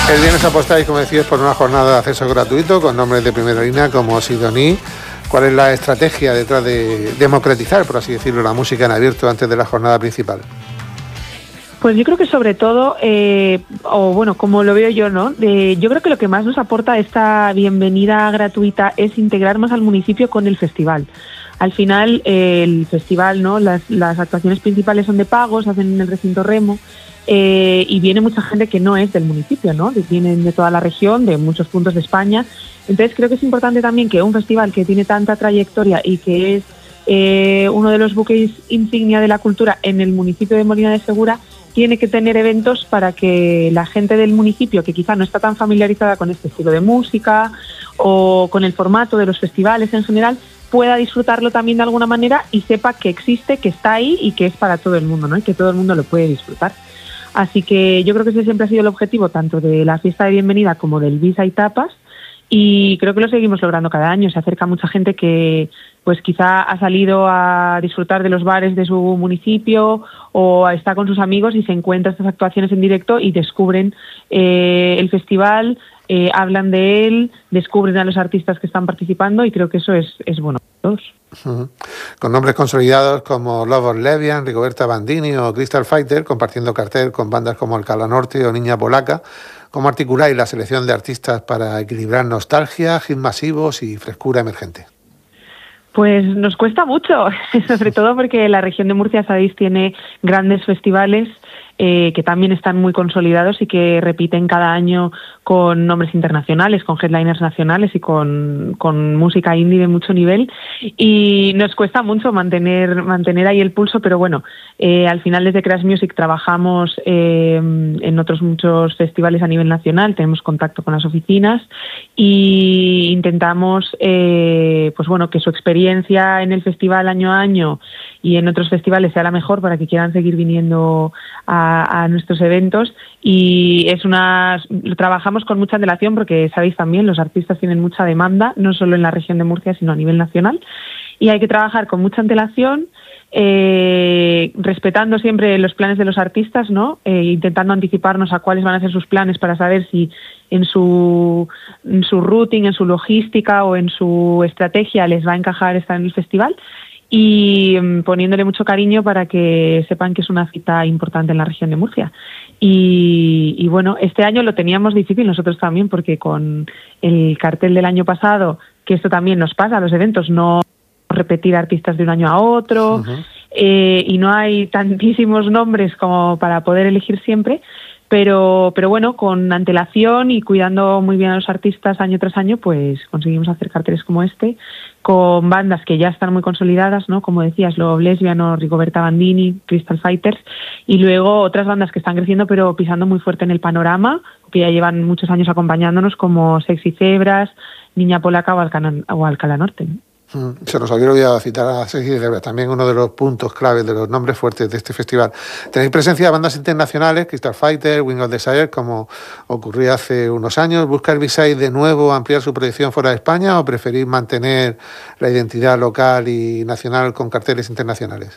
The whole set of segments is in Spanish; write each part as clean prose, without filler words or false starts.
El viernes apostáis, como decías, por una jornada de acceso gratuito con nombres de primera línea como Sidoní. ¿Cuál es la estrategia detrás de democratizar, por así decirlo, la música en abierto antes de la jornada principal? Pues yo creo que sobre todo, como lo veo yo, ¿no? Yo creo que lo que más nos aporta esta bienvenida gratuita es integrar más al municipio con el festival. Al final, el festival, ¿no? Las actuaciones principales son de pago, se hacen en el recinto Remo, y viene mucha gente que no es del municipio, ¿no? Vienen de toda la región, de muchos puntos de España. Entonces creo que es importante también que un festival que tiene tanta trayectoria y que es uno de los buques insignia de la cultura en el municipio de Molina de Segura, tiene que tener eventos para que la gente del municipio, que quizá no está tan familiarizada con este estilo de música o con el formato de los festivales en general, pueda disfrutarlo también de alguna manera y sepa que existe, que está ahí y que es para todo el mundo, ¿no? Y que todo el mundo lo puede disfrutar. Así que yo creo que ese siempre ha sido el objetivo tanto de la fiesta de bienvenida como del Visa y Tapas, y creo que lo seguimos logrando cada año. Se acerca mucha gente que pues quizá ha salido a disfrutar de los bares de su municipio o está con sus amigos y se encuentra estas actuaciones en directo y descubren el festival, hablan de él, descubren a los artistas que están participando, y creo que eso es bueno para todos. Uh-huh. Con nombres consolidados como Lovos Levian, Rigoberta Bandini o Crystal Fighter, compartiendo cartel con bandas como Alcalá Norte o Niña Polaca, ¿cómo articuláis la selección de artistas para equilibrar nostalgia, hits masivos y frescura emergente? Pues nos cuesta mucho, sobre todo porque la región de Murcia, sabéis, tiene grandes festivales que también están muy consolidados y que repiten cada año con nombres internacionales, con headliners nacionales y con música indie de mucho nivel, y nos cuesta mucho mantener ahí el pulso, pero bueno, al final desde Crash Music trabajamos en otros muchos festivales a nivel nacional, tenemos contacto con las oficinas y intentamos que su experiencia en el festival año a año y en otros festivales sea la mejor para que quieran seguir viniendo a nuestros eventos. Y trabajamos con mucha antelación porque, sabéis, también los artistas tienen mucha demanda, no solo en la región de Murcia, sino a nivel nacional, y hay que trabajar con mucha antelación, respetando siempre los planes de los artistas, ¿no? Intentando anticiparnos a cuáles van a ser sus planes para saber si en su routing, en su logística o en su estrategia les va a encajar estar en el festival, y poniéndole mucho cariño para que sepan que es una cita importante en la región de Murcia. Y bueno, este año lo teníamos difícil nosotros también, porque con el cartel del año pasado, que esto también nos pasa a los eventos, no repetir artistas de un año a otro, uh-huh. Y no hay tantísimos nombres como para poder elegir siempre, pero bueno, con antelación y cuidando muy bien a los artistas año tras año, pues conseguimos hacer carteles como este, con bandas que ya están muy consolidadas, ¿no? Como decías, Lovos Lesbian o Rigoberta Bandini, Crystal Fighters, y luego otras bandas que están creciendo pero pisando muy fuerte en el panorama, que ya llevan muchos años acompañándonos, como Sexy Zebras, Niña Polaca o Alcalá Norte, ¿no? Se nos había olvidado citar a Sexy Zebras, también uno de los puntos claves, de los nombres fuertes de este festival. Tenéis presencia de bandas internacionales, Crystal Fighter, Wings of Desire, como ocurría hace unos años. ¿Busca el B-Side de nuevo ampliar su proyección fuera de España o preferís mantener la identidad local y nacional con carteles internacionales?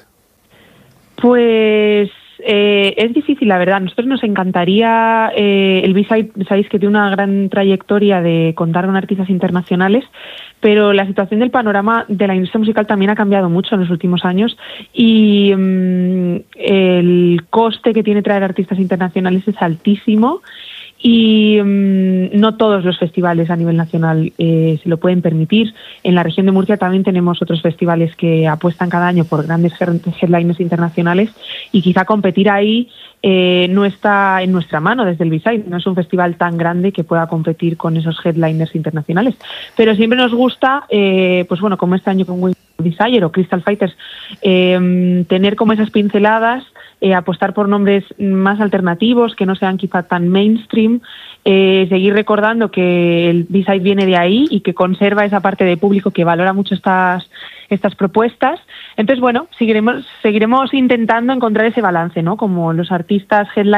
Pues es difícil, la verdad. A nosotros nos encantaría el B-Side, sabéis que tiene una gran trayectoria de contar con artistas internacionales, pero la situación del panorama de la industria musical también ha cambiado mucho en los últimos años, y el coste que tiene traer artistas internacionales es altísimo, y no todos los festivales a nivel nacional se lo pueden permitir. En la región de Murcia también tenemos otros festivales que apuestan cada año por grandes headliners internacionales, y quizá competir ahí no está en nuestra mano desde el B-Side. No es un festival tan grande que pueda competir con esos headliners internacionales, pero siempre nos gusta, como este año con Wings of Desire o Crystal Fighters, tener como esas pinceladas, apostar por nombres más alternativos que no sean quizá tan mainstream, seguir recordando que el B-Side viene de ahí y que conserva esa parte de público que valora mucho estas propuestas. Entonces, bueno, seguiremos intentando encontrar ese balance, ¿no? Como los artistas headliners